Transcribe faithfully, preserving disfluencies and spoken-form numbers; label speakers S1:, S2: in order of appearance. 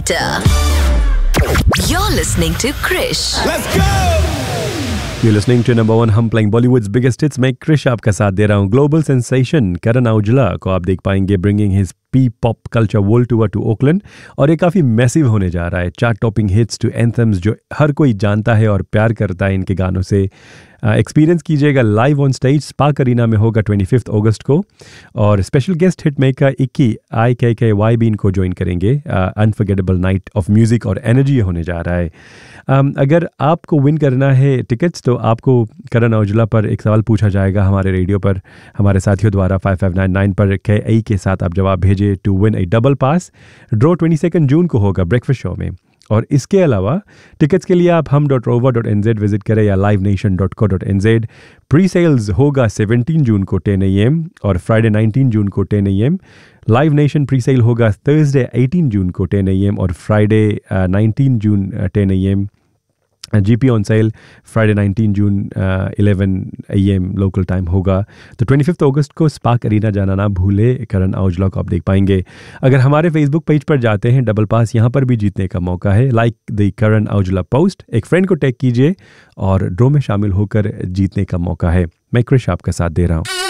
S1: Theatre. You're listening to Krish.
S2: Let's go!
S3: You're listening to number one हम playing Bollywood's biggest hits. मैं क्रिश आपका साथ दे रहा हूँ. ग्लोबल सेंसेशन करण औजला को आप देख पाएंगे bringing his P pop culture world tour to Oakland, और ये काफ़ी मैसिव होने जा रहा है. Chart topping hits to anthems जो हर कोई जानता है और प्यार करता है इनके गानों से. एक्सपीरियंस uh, कीजिएगा live on stage. Spark arena में होगा ट्वेंटी फिफ्थ अगस्त को, और स्पेशल गेस्ट हिट मेकर इक्की आई के के वाई बीन को ज्वाइन करेंगे. अनफॉरगेटेबल नाइट ऑफ म्यूजिक और एनर्जी होने जा रहा है. um, अगर आपको विन करना है टिकट्स तो आपको करण औजला पर एक सवाल पूछा जाएगा हमारे रेडियो पर हमारे साथियों द्वारा फाइव फाइव नाइन नाइन पर के आई के साथ आप जवाब भेजे to win A double pass. Draw twenty second June को होगा ब्रेकफास्ट शो में. और इसके अलावा टिकट्स के लिए आप हम dot rover dot N Z visit करें या live nation dot co dot N Z. Pre sales होगा सेवनटीन जून को टेन ए एम और फ्राइडे नाइनटीन जून को ten A M. Live nation pre sale होगा थर्सडे एटीन जून को ten A M और Friday nineteen June ten A M. GP on sale Friday nineteen June eleven A M local time होगा. तो twenty fifth अगस्त को spark arena जाना ना भूले. करण औजला को आप देख पाएंगे. अगर हमारे फेसबुक पेज पर जाते हैं डबल पास, यहाँ पर भी जीतने का मौका है. Like the Karan Aujla post, एक फ्रेंड को टैग कीजिए और ड्रॉ में शामिल होकर जीतने का मौका है. मैं क्रिश आपका साथ दे रहा हूँ.